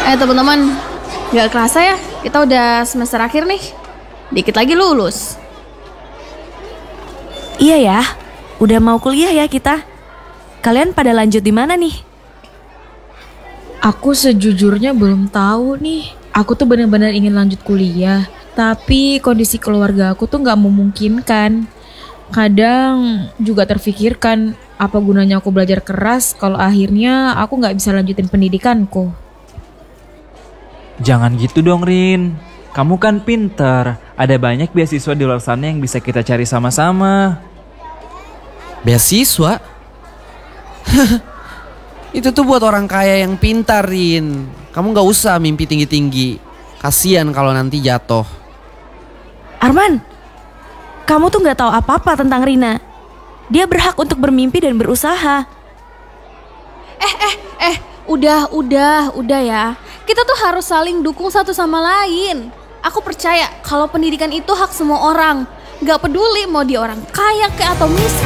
Teman-teman, gak kerasa ya, kita udah semester akhir nih. Dikit lagi lulus. Iya ya, udah mau kuliah ya kita. Kalian pada lanjut di mana nih? Aku sejujurnya belum tahu nih. Aku tuh benar-benar ingin lanjut kuliah, tapi kondisi keluarga aku tuh nggak memungkinkan. Kadang juga terfikirkan apa gunanya aku belajar keras kalau akhirnya aku nggak bisa lanjutin pendidikanku. Jangan gitu dong, Rin. Kamu kan pinter. Ada banyak beasiswa di luar sana yang bisa kita cari sama-sama. Beasiswa? Itu tuh buat orang kaya yang pintar, Rin. Kamu gak usah mimpi tinggi-tinggi. Kasian kalau nanti jatuh. Arman, kamu tuh gak tahu apa-apa tentang Rina. Dia berhak untuk bermimpi dan berusaha. Udah ya. Kita tuh harus saling dukung satu sama lain. Aku percaya kalau pendidikan itu hak semua orang. Gak peduli mau dia orang kaya kayak atau miskin.